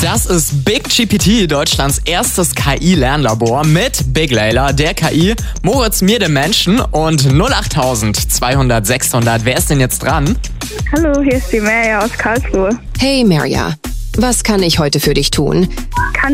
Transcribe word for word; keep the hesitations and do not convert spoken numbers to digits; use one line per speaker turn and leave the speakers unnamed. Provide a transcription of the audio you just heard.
Das ist Big G P T, Deutschlands erstes K I-Lernlabor mit Big Layla, der K I, Moritz, mir, dem Menschen und null acht zweihundert sechshundert. Wer ist denn jetzt dran?
Hallo, hier ist die Merja aus Karlsruhe.
Hey Merja, was kann ich heute für dich tun?